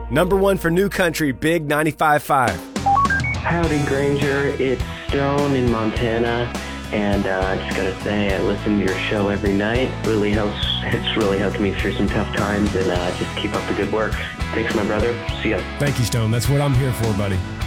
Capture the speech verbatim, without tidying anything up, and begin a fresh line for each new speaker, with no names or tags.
Number one for New Country, Big ninety-five point five.
Howdy, Granger. It's Stone in Montana. And uh, I just gotta say, I listen to your show every night. Really helps. It's really helped me through some tough times, and uh, just keep up the good work. Thanks, my brother. See ya.
Thank you, Stone. That's what I'm here for, buddy.